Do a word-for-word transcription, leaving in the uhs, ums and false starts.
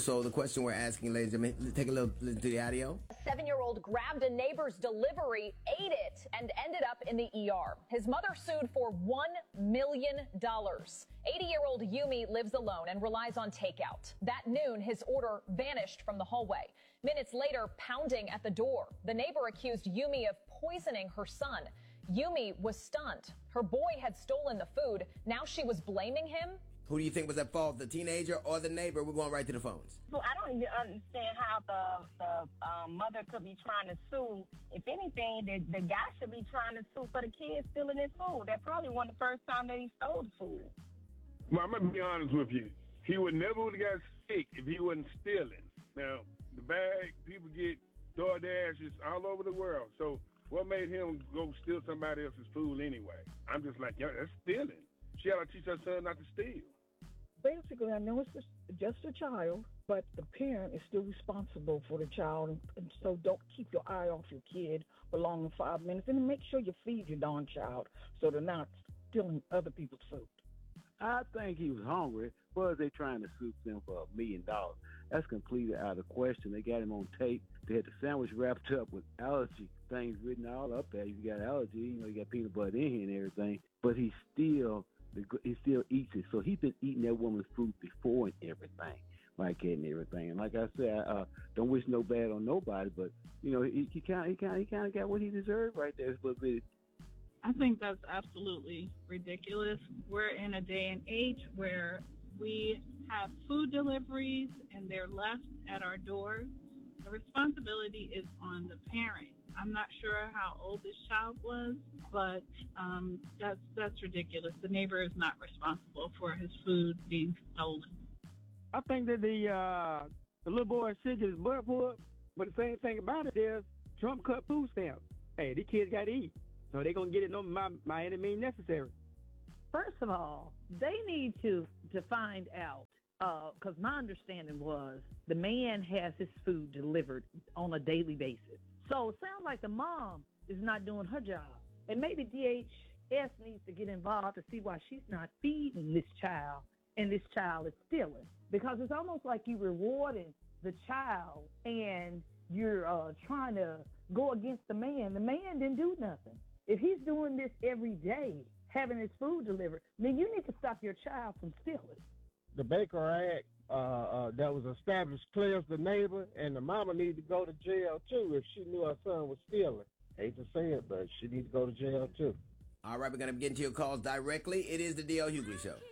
So the question we're asking, ladies and gentlemen, take a little listen to the audio. A seven-year-old grabbed a neighbor's delivery, ate it, and ended up in the E R. His mother sued for one million dollars. eighty-year-old Yumi lives alone and relies on takeout. That noon, his order vanished from the hallway. Minutes later, pounding at the door. The neighbor accused Yumi of poisoning her son. Yumi was stunned. Her boy had stolen the food. Now she was blaming him. Who do you think was at fault, the teenager or the neighbor? We're going right to the phones. So I don't even understand how the the um, mother could be trying to sue. If anything, the, the guy should be trying to sue for the kids stealing his food. That probably wasn't the first time that he stole the food. Well, I'm going to be honest with you. He would never would have got sick if he wasn't stealing. Now, the bag, people get DoorDashes all over the world. So what made him go steal somebody else's food anyway? I'm just like, yeah, that's stealing. She ought to teach her son not to steal. Basically, I know it's just, just a child, but the parent is still responsible for the child. And, and so don't keep your eye off your kid for longer than five minutes. And make sure you feed your darn child so they're not stealing other people's food. I think he was hungry. Was they trying to sue him for a million dollars? That's completely out of question. They got him on tape. They had the sandwich wrapped up with allergy things written all up there. You got allergy, you know, you got peanut butter in here and everything. But he still... he still eats it. So he's been eating that woman's food before and everything, like that and everything. And like I said, I uh, don't wish no bad on nobody, but you know, he kind of, he kind of, he kind of got what he deserved right there. But I think that's absolutely ridiculous. We're in a day and age where we have food deliveries and they're left at our doors. The responsibility is on the parent. I'm not sure how old this child was, but um, that's that's ridiculous. The neighbor is not responsible for his food being stolen. I think that the uh, the little boy should get his butt whooped, but the same thing about it is Trump cut food stamps. Hey, these kids got to eat, so they're going to get it no by, by any means necessary. First of all, they need to, to find out, because uh, my understanding was the man has his food delivered on a daily basis. So it sounds like the mom is not doing her job. And maybe D H S needs to get involved to see why she's not feeding this child and this child is stealing. Because it's almost like you're rewarding the child and you're uh, trying to go against the man. The man didn't do nothing. If he's doing this every day, having his food delivered, then you need to stop your child from stealing. The Baker Act uh, uh, that was established clears the neighbor, and the mama need to go to jail, too, if she knew her son was stealing. Hate to say it, but she needs to go to jail, too. All right, we're going to get into your calls directly. It is the D L Hughley Show.